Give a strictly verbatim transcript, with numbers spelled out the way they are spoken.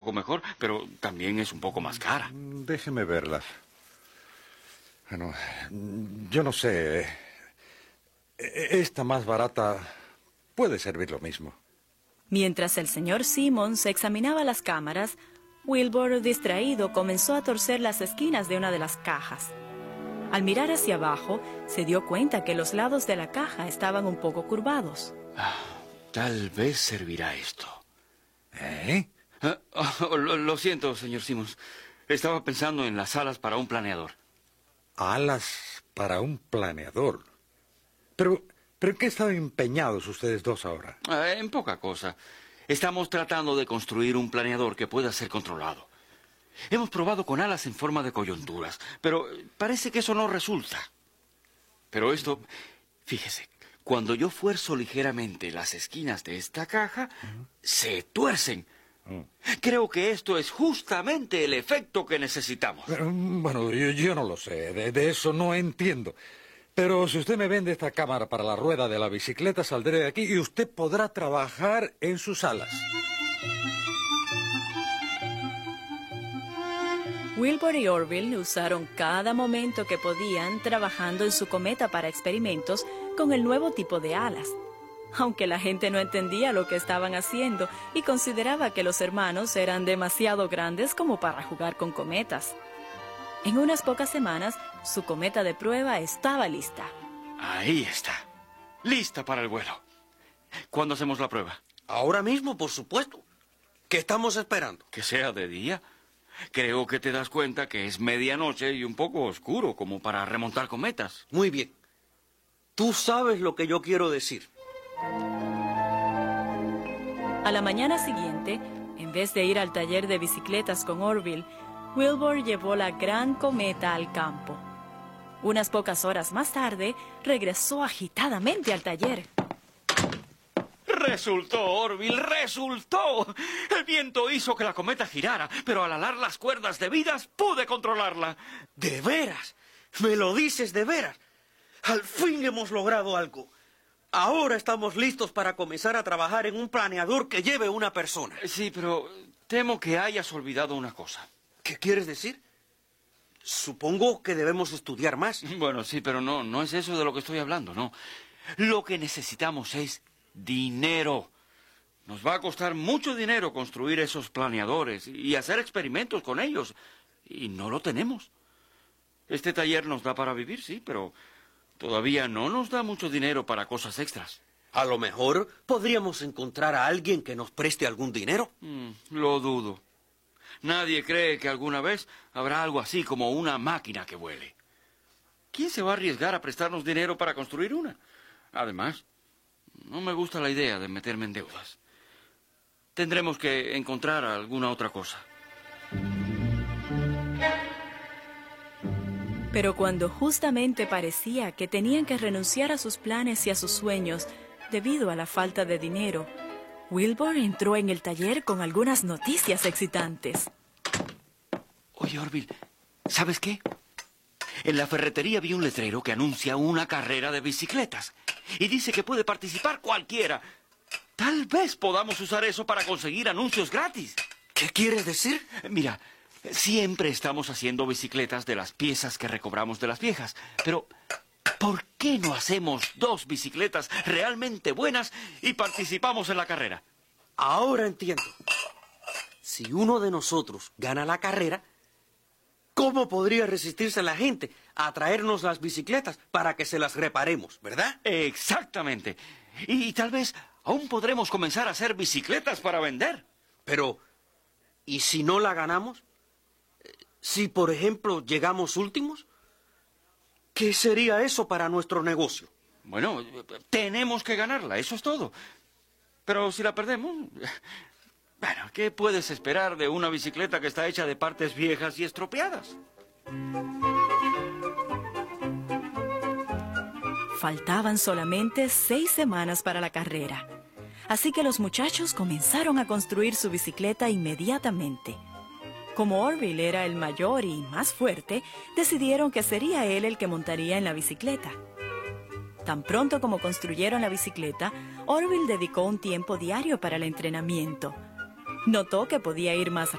poco mejor, pero también es un poco más cara. Déjeme verlas. Bueno, yo no sé. Esta más barata puede servir lo mismo. Mientras el señor Simmons examinaba las cámaras, Wilbur, distraído, comenzó a torcer las esquinas de una de las cajas. Al mirar hacia abajo, se dio cuenta que los lados de la caja estaban un poco curvados. Ah, tal vez servirá esto. ¿Eh? Ah, oh, lo, lo siento, señor Simmons. Estaba pensando en las alas para un planeador. Alas para un planeador. Pero, ¿pero en qué están empeñados ustedes dos ahora? Ah, en poca cosa. Estamos tratando de construir un planeador que pueda ser controlado. Hemos probado con alas en forma de coyunturas, pero parece que eso no resulta. Pero esto, fíjese, cuando yo fuerzo ligeramente las esquinas de esta caja, uh-huh. se tuercen. Uh-huh. Creo que esto es justamente el efecto que necesitamos. Pero, bueno, yo, yo no lo sé, de, de eso no entiendo. Pero si usted me vende esta cámara para la rueda de la bicicleta, saldré de aquí y usted podrá trabajar en sus alas. Wilbur y Orville usaron cada momento que podían trabajando en su cometa para experimentos con el nuevo tipo de alas. Aunque la gente no entendía lo que estaban haciendo y consideraba que los hermanos eran demasiado grandes como para jugar con cometas. En unas pocas semanas, su cometa de prueba estaba lista. Ahí está. Lista para el vuelo. ¿Cuándo hacemos la prueba? Ahora mismo, por supuesto. ¿Qué estamos esperando? Que sea de día. Creo que te das cuenta que es medianoche y un poco oscuro como para remontar cometas. Muy bien. Tú sabes lo que yo quiero decir. A la mañana siguiente, en vez de ir al taller de bicicletas con Orville, Wilbur llevó la gran cometa al campo. Unas pocas horas más tarde, regresó agitadamente al taller. ¡Resultó, Orville! ¡Resultó! El viento hizo que la cometa girara, pero al alar las cuerdas debidas pude controlarla. ¿De veras? ¿Me lo dices de veras? Al fin hemos logrado algo. Ahora estamos listos para comenzar a trabajar en un planeador que lleve una persona. Sí, pero temo que hayas olvidado una cosa. ¿Qué quieres decir? Supongo que debemos estudiar más. Bueno, sí, pero no, no es eso de lo que estoy hablando, no. Lo que necesitamos es dinero. Nos va a costar mucho dinero construir esos planeadores y hacer experimentos con ellos. Y no lo tenemos. Este taller nos da para vivir, sí, pero todavía no nos da mucho dinero para cosas extras. A lo mejor podríamos encontrar a alguien que nos preste algún dinero. Mm, lo dudo. Nadie cree que alguna vez habrá algo así como una máquina que vuele. ¿Quién se va a arriesgar a prestarnos dinero para construir una? Además, no me gusta la idea de meterme en deudas. Tendremos que encontrar alguna otra cosa. Pero cuando justamente parecía que tenían que renunciar a sus planes y a sus sueños debido a la falta de dinero, Wilbur entró en el taller con algunas noticias excitantes. Oye, Orville, ¿sabes qué? En la ferretería vi un letrero que anuncia una carrera de bicicletas. Y dice que puede participar cualquiera. Tal vez podamos usar eso para conseguir anuncios gratis. ¿Qué quieres decir? Mira, siempre estamos haciendo bicicletas de las piezas que recobramos de las viejas. Pero, ¿por qué no hacemos dos bicicletas realmente buenas y participamos en la carrera? Ahora entiendo. Si uno de nosotros gana la carrera, ¿cómo podría resistirse la gente a traernos las bicicletas para que se las reparemos, verdad? Exactamente. Y, y tal vez aún podremos comenzar a hacer bicicletas para vender. Pero, ¿y si no la ganamos? Si, por ejemplo, llegamos últimos, ¿qué sería eso para nuestro negocio? Bueno, tenemos que ganarla, eso es todo. Pero si la perdemos... Bueno, ¿qué puedes esperar de una bicicleta que está hecha de partes viejas y estropeadas? Faltaban solamente seis semanas para la carrera. Así que los muchachos comenzaron a construir su bicicleta inmediatamente. Como Orville era el mayor y más fuerte, decidieron que sería él el que montaría en la bicicleta. Tan pronto como construyeron la bicicleta, Orville dedicó un tiempo diario para el entrenamiento. Notó que podía ir más